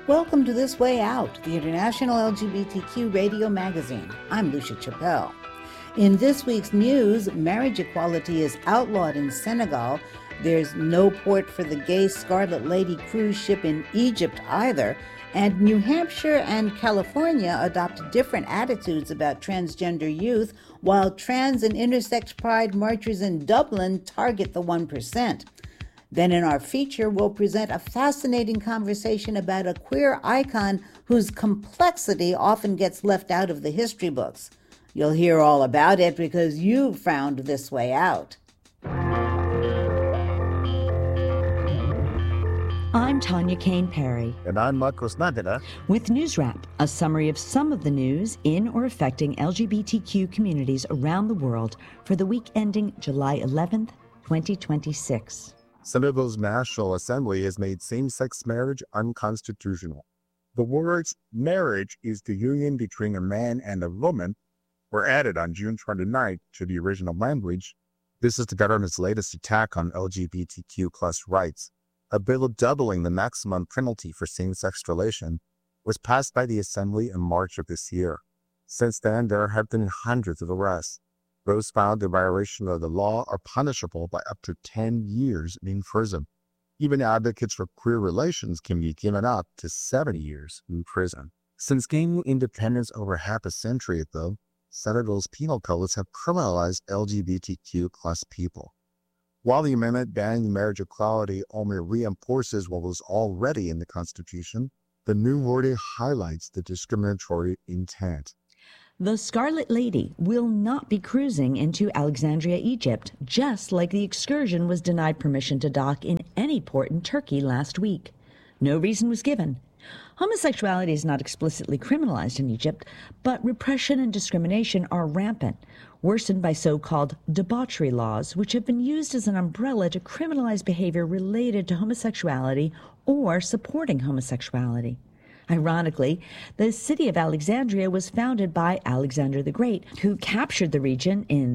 Welcome to This Way Out, the international LGBTQ radio magazine. I'm Lucia Chappelle. In this week's news, marriage equality is outlawed in Senegal. There's no port for the gay Scarlet Lady cruise ship in Egypt either. And New Hampshire and California adopt different attitudes about transgender youth, while trans and intersex pride marchers in Dublin target the 1%. Then in our feature, we'll present a fascinating conversation about a queer icon whose complexity often gets left out of the history books. You'll hear all about it because you found This Way Out. I'm Tanya Kane Perry. And I'm Marcos Nadella. With News Wrap, a summary of some of the news in or affecting LGBTQ communities around the world for the week ending July 11th, 2026. Senegal's National Assembly has made same-sex marriage unconstitutional. The words "marriage is the union between a man and a woman" were added on June 29th to the original language. This is the government's latest attack on LGBTQ plus rights. A bill doubling the maximum penalty for same-sex relation was passed by the Assembly in March of this year. Since then, there have been hundreds of arrests. Those found in violation of the law are punishable by up to 10 years in prison. Even advocates for queer relations can be given up to 7 years in prison. Since gaining independence over half a century ago, Senegal's penal codes have criminalized LGBTQ plus people. While the amendment banning marriage equality only reinforces what was already in the Constitution, the new wording highlights the discriminatory intent. The Scarlet Lady will not be cruising into Alexandria, Egypt, just like the excursion was denied permission to dock in any port in Turkey last week. No reason was given. Homosexuality is not explicitly criminalized in Egypt, but repression and discrimination are rampant, worsened by so-called debauchery laws, which have been used as an umbrella to criminalize behavior related to homosexuality or supporting homosexuality. Ironically, the city of Alexandria was founded by Alexander the Great, who captured the region in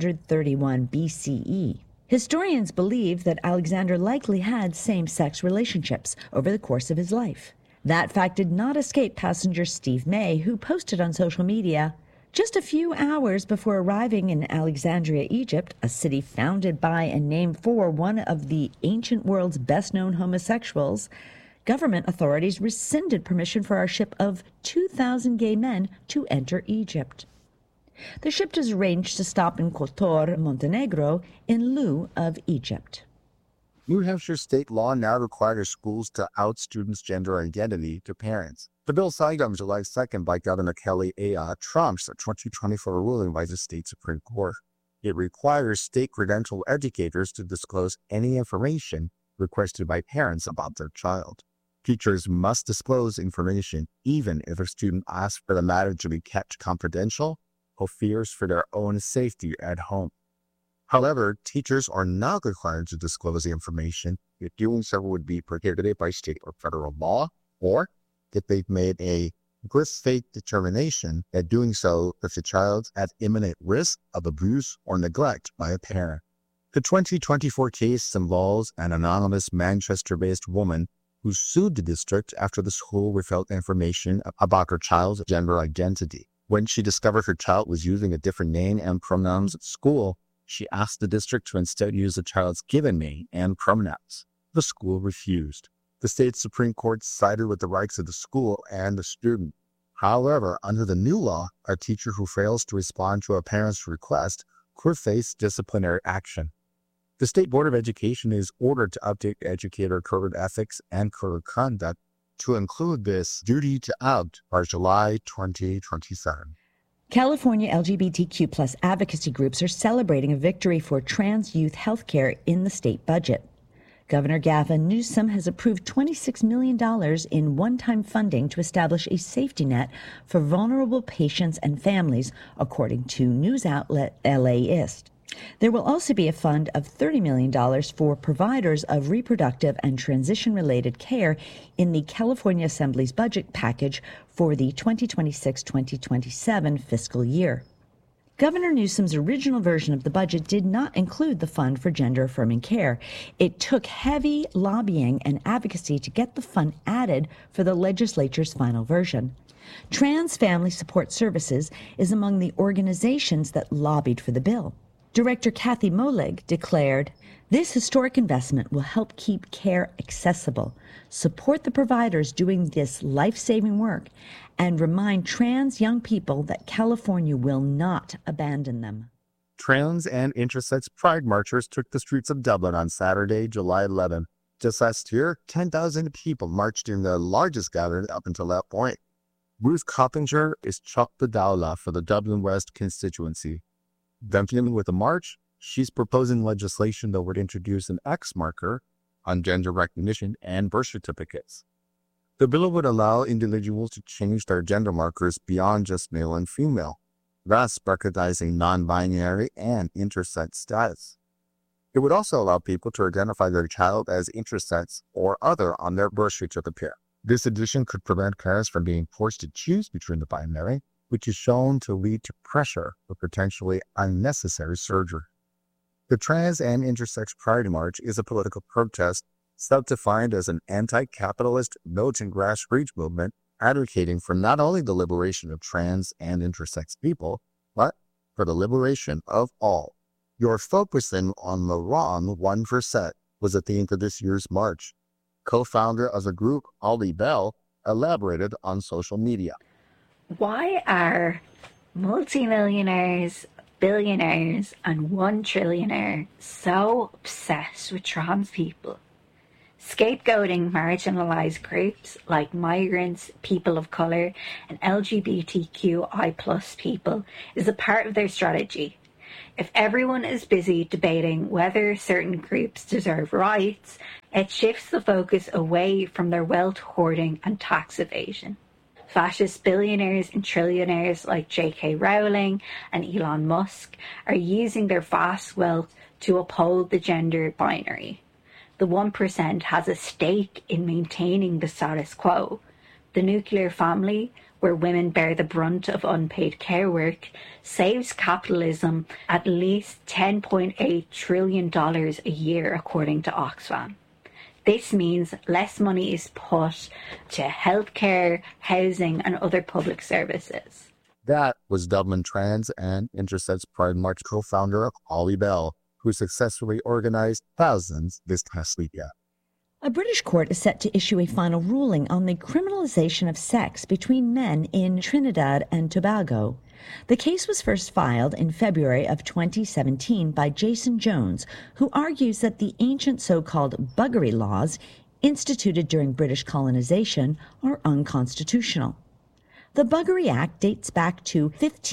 331 BCE. Historians believe that Alexander likely had same-sex relationships over the course of his life. That fact did not escape passenger Steve May, who posted on social media, "Just a few hours before arriving in Alexandria, Egypt, a city founded by and named for one of the ancient world's best-known homosexuals, government authorities rescinded permission for our ship of 2,000 gay men to enter Egypt." The ship is arranged to stop in Kotor, Montenegro, in lieu of Egypt. New Hampshire state law now requires schools to out students' gender identity to parents. The bill signed on July 2nd by Governor Kelly Ayotte trumps a 2024 ruling by the state Supreme Court. It requires state credentialed educators to disclose any information requested by parents about their child. Teachers must disclose information even if a student asks for the matter to be kept confidential or fears for their own safety at home. However, teachers are not required to disclose the information if doing so would be prohibited by state or federal law, or if they've made a good faith determination that doing so puts the child at imminent risk of abuse or neglect by a parent. The 2024 case involves an anonymous Manchester-based woman who sued the district after the school withheld information about her child's gender identity. When she discovered her child was using a different name and pronouns at school, she asked the district to instead use the child's given name and pronouns. The school refused. The state Supreme Court sided with the rights of the school and the student. However, under the new law, a teacher who fails to respond to a parent's request could face disciplinary action. The State Board of Education is ordered to update educator code of ethics and code of conduct to include this duty to out by July 2027. California LGBTQ plus advocacy groups are celebrating a victory for trans youth health care in the state budget. Governor Gavin Newsom has approved $26 million in one-time funding to establish a safety net for vulnerable patients and families, according to news outlet LAist. There will also be a fund of $30 million for providers of reproductive and transition-related care in the California Assembly's budget package for the 2026-2027 fiscal year. Governor Newsom's original version of the budget did not include the fund for gender-affirming care. It took heavy lobbying and advocacy to get the fund added for the legislature's final version. Trans Family Support Services is among the organizations that lobbied for the bill. Director Kathy Molig declared, "This historic investment will help keep care accessible, support the providers doing this life-saving work, and remind trans young people that California will not abandon them." Trans and intersex pride marchers took the streets of Dublin on Saturday, July 11. Just last year, 10,000 people marched in the largest gathering up until that point. Ruth Coppinger is Chuck the Dowla for the Dublin West constituency. Beginning with the march, she's proposing legislation that would introduce an X marker on gender recognition and birth certificates. The bill would allow individuals to change their gender markers beyond just male and female, thus recognizing non-binary and intersex status. It would also allow people to identify their child as intersex or other on their birth certificate. This addition could prevent parents from being forced to choose between the binary, which is shown to lead to pressure for potentially unnecessary surgery. The Trans and Intersex Pride March is a political protest self-defined as an anti-capitalist militant grassroots movement advocating for not only the liberation of trans and intersex people, but for the liberation of all. "You're focusing on the wrong 1% was the theme for this year's march. Co-founder of the group, Ollie Bell, elaborated on social media. Why are multimillionaires, billionaires, and 1 trillionaire so obsessed with trans people? Scapegoating marginalized groups like migrants, people of color, and LGBTQI+ people is a part of their strategy. If everyone is busy debating whether certain groups deserve rights, it shifts the focus away from their wealth hoarding and tax evasion. Fascist billionaires and trillionaires like J.K. Rowling and Elon Musk are using their vast wealth to uphold the gender binary. The 1% has a stake in maintaining the status quo. The nuclear family, where women bear the brunt of unpaid care work, saves capitalism at least $10.8 trillion a year, according to Oxfam. This means less money is put to healthcare, housing, and other public services. That was Dublin Trans and Intersex Pride March co-founder Ollie Bell, who successfully organized thousands this past weekend. A British court is set to issue a final ruling on the criminalization of sex between men in Trinidad and Tobago. The case was first filed in February of 2017 by Jason Jones, who argues that the ancient so-called buggery laws instituted during British colonization are unconstitutional. The Buggery Act dates back to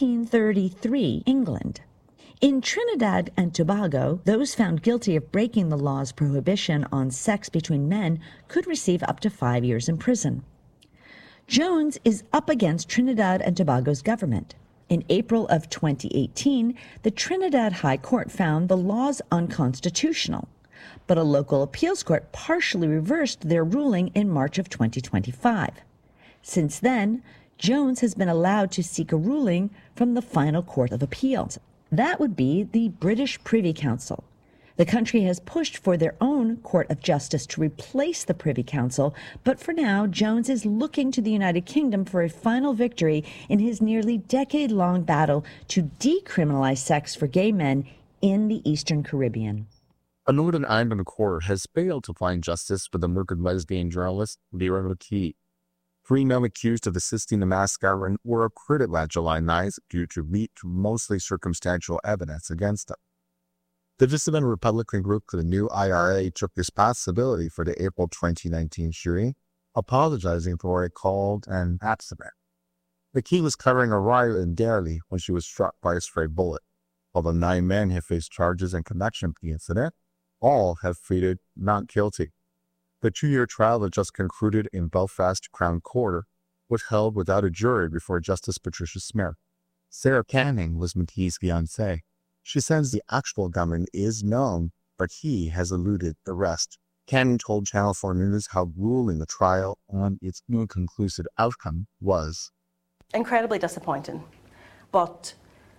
1533 England. In Trinidad and Tobago, those found guilty of breaking the law's prohibition on sex between men could receive up to 5 years in prison. Jones is up against Trinidad and Tobago's government. In April of 2018, the Trinidad High Court found the laws unconstitutional, but a local appeals court partially reversed their ruling in March of 2025. Since then, Jones has been allowed to seek a ruling from the final court of appeals. That would be the British Privy Council. The country has pushed for their own Court of Justice to replace the Privy Council, but for now, Jones is looking to the United Kingdom for a final victory in his nearly decade-long battle to decriminalize sex for gay men in the Eastern Caribbean. A Northern Ireland court has failed to find justice for the murdered lesbian journalist Lyra McKee. 3 men accused of assisting the mass gathering were acquitted last July 9th due to weak, mostly circumstantial evidence against them. The dissident Republican group for the new IRA took responsibility for the April 2019 shooting, apologizing for what it called an accident. McKee was covering a riot in Derry when she was struck by a stray bullet. While the 9 men have faced charges in connection with the incident, all have pleaded not guilty. The 2-year trial that just concluded in Belfast Crown Court was held without a jury before Justice Patricia Smith. Sarah Canning was McKee's fiancée. She says the actual gunman is known, but he has eluded arrest. Canning told Channel 4 News how ruling the trial on its inconclusive outcome was. Incredibly disappointing, but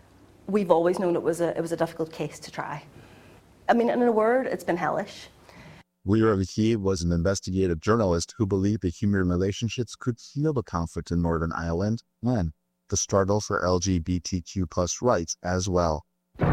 We've always known it was a difficult case to try. I mean, in a word, it's been hellish. Weir Key was an investigative journalist who believed that human relationships could heal the conflict in Northern Ireland and the struggle for LGBTQ plus rights as well.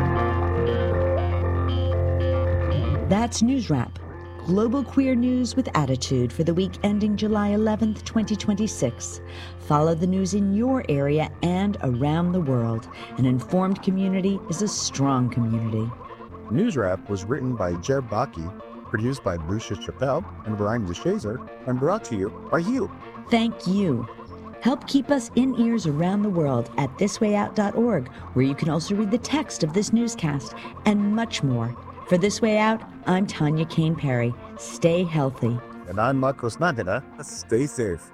That's News Wrap, global queer news with attitude for the week ending July 11th, 2026. Follow the news in your area and around the world. An informed community is a strong community. News Wrap was written by Jeb Baki, produced by Lucia Chappelle and Brian DeShazer, and brought to you by you. Thank you. Help keep us in ears around the world at thiswayout.org, where you can also read the text of this newscast and much more. For This Way Out, I'm Tanya Kane Perry. Stay healthy. And I'm Marcos Nandina. Stay safe.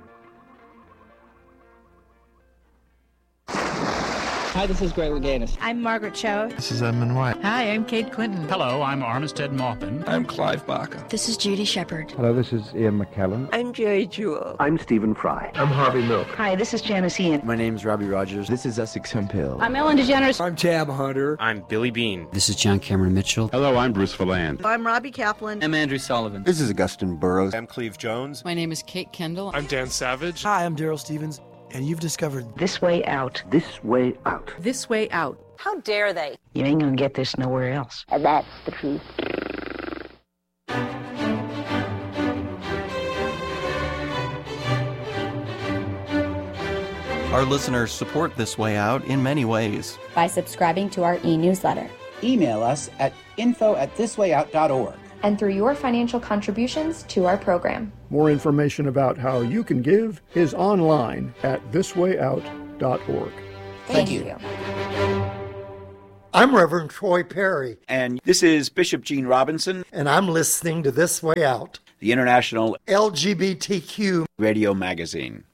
Hi, this is Greg Louganis. I'm Margaret Cho. This is Edmund White. Hi, I'm Kate Quinton. Hello, I'm Armistead Maupin. I'm Clive Barker. This is Judy Shepard. Hello, this is Ian McKellen. I'm Jerry Jewell. I'm Stephen Fry. I'm Harvey Milk. Hi, this is Janice Ian. My name's Robbie Rogers. This is Essex Hemphill. I'm Ellen DeGeneres. I'm Tab Hunter. I'm Billy Bean. This is John Cameron Mitchell. Hello, I'm Bruce Valand. I'm Robbie Kaplan. I'm Andrew Sullivan. This is Augustine Burroughs. I'm Cleve Jones. My name is Kate Kendall. I'm Dan Savage. Hi, I'm Daryl Stevens. And you've discovered This Way Out. This Way Out. This Way Out. How dare they? You ain't gonna get this nowhere else. And that's the truth. Our listeners support This Way Out in many ways. By subscribing to our e-newsletter. Email us at info@thiswayout.org. And through your financial contributions to our program. More information about how you can give is online at thiswayout.org. Thank you. I'm Reverend Troy Perry. And this is Bishop Gene Robinson. And I'm listening to This Way Out, the International LGBTQ Radio Magazine.